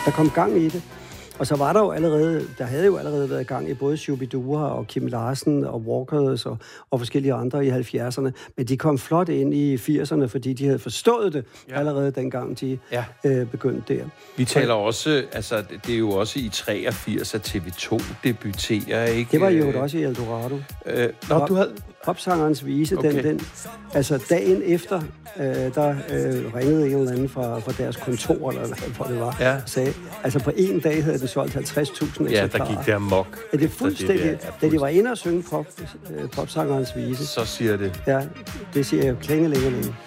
Der kom gang i det. Og så var der havde jo allerede været gang i både Shubidua og Kim Larsen og Walkers og forskellige andre i 70'erne. Men de kom flot ind i 80'erne, fordi de havde forstået det allerede dengang, de begyndte der. Vi taler også, altså det er jo også i 83, at TV2 debuterer, ikke? Det var jo også i Eldorado. Du havde... Popsangerens vise, okay. Altså dagen efter, der ringede en eller anden fra deres kontor, eller hvor det var, og sagde, altså på en dag havde den solgt 50.000 eksemplarer. Ja, der gik der amok. Er det fuldstændig, da de var inde og synge popsangerens vise. Så siger det. Ja, det siger jeg klingelingelinge.